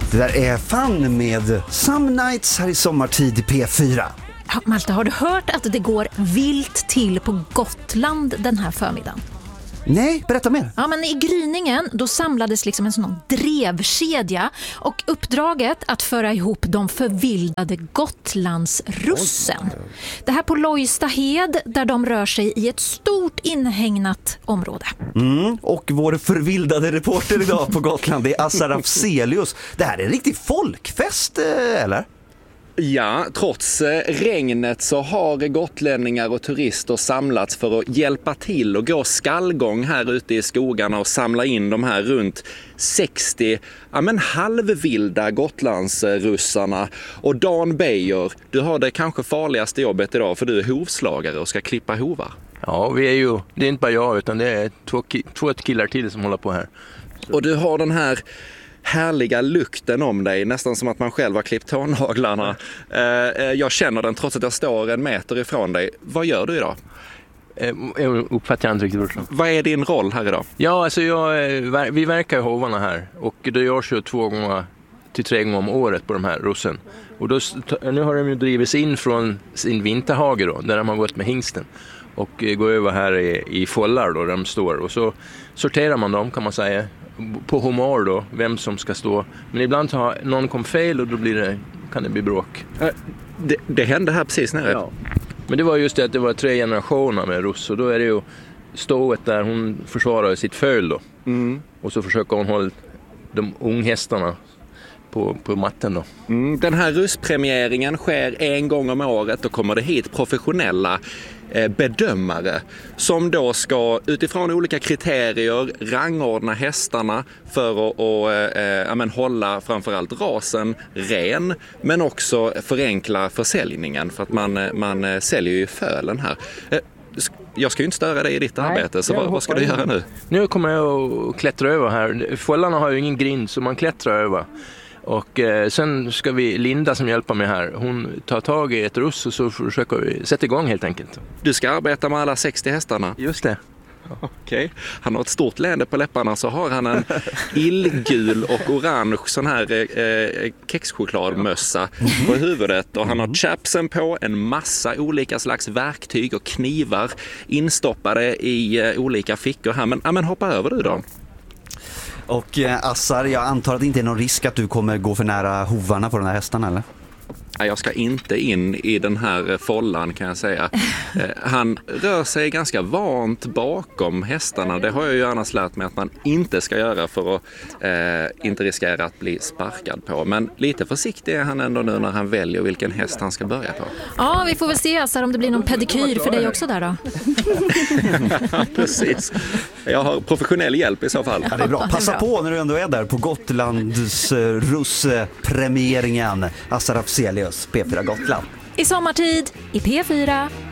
Det där är Fun med Some Nights här i sommartid i P4. Ja, Malte, har du hört att det går vilt till på Gotland den här förmiddagen? Nej, berätta mer. Ja, men i gryningen då samlades liksom en sån drevkedja och uppdraget att föra ihop de förvildade Gotlandsrussen. Det här på Lojstahed där de rör sig i ett stort inhägnat område. Och vår förvildade reporter idag på Gotland, det är Assar Afzelius. Det här är en riktig folkfest, eller? Ja, trots regnet så har gotlänningar och turister samlats för att hjälpa till och gå skallgång här ute i skogarna och samla in de här runt 60 halvvilda Gotlandsrussarna. Och Dan Beijer, du har det kanske farligaste jobbet idag för du är hovslagare och ska klippa hovar. Ja, det är inte bara jag utan det är två killar till som håller på här. Och du har den här härliga lukten om dig, nästan som att man själv har klippt tånaglarna. Jag känner den trots att jag står 1 meter ifrån dig. Vad gör du idag? Jag uppfattar inte riktigt. Vad är din roll här idag? Ja, alltså vi verkar i hovarna här och det görs ju 2 till 3 gånger om året på de här russen. Och nu har de ju drivits in från sin vinterhage då, där de har gått med hingsten och går över här i follar då, där de står. Och så sorterar man dem, kan man säga, på humör då, vem som ska stå. Men ibland så har någon kom fel och då kan det bli bråk. Det hände här precis nere. Ja. Men det var just det att det var 3 generationer med russ och då är det ju stået där hon försvarar sitt föl då. Och så försöker hon hålla de unghästarna på matten då. Den här russpremieringen sker 1 gång om året. Då kommer det hit professionella bedömare som då ska utifrån olika kriterier rangordna hästarna för att hålla framförallt rasen ren, men också förenkla försäljningen för att man säljer ju fölen här. Jag ska ju inte störa dig i ditt arbete, så vad ska du göra nu? Nu kommer jag att klättra över här. Follarna har ju ingen grind så man klättrar över. Och sen ska Linda som hjälper mig här, hon tar tag i ett russ och så försöker vi sätta igång helt enkelt. Du ska arbeta med alla 60 hästarna? Just det. Okej. Han har ett stort leende på läpparna, så har han en illgul och orange sån här kexchokladmössa på huvudet och han har chapsen på, en massa olika slags verktyg och knivar instoppade i olika fickor här. Men hoppa över du då. Och Assar, jag antar att det inte är någon risk att du kommer gå för nära hovarna på den här hästan, eller? Jag ska inte in i den här follan, kan jag säga. Han rör sig ganska vant bakom hästarna. Det har jag ju annars lärt mig att man inte ska göra för att inte riskera att bli sparkad på. Men lite försiktig är han ändå nu när han väljer vilken häst han ska börja på. Ja, vi får väl se Assar, om det blir någon pedikyr för dig också där då. Precis. Jag har professionell hjälp i så fall. Ja, det är bra. Passa på när du ändå är där på Gotlands russpremieringen. Assar Afzelius, P4 Gotland. I sommartid i P4.